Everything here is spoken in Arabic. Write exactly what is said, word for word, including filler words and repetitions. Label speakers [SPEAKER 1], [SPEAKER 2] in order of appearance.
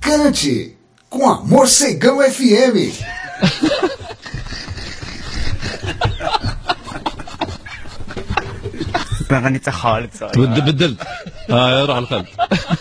[SPEAKER 1] Descante com a Morcegão F M.
[SPEAKER 2] ما غنيت خالد
[SPEAKER 3] تبدل بدل ها روح الخلف.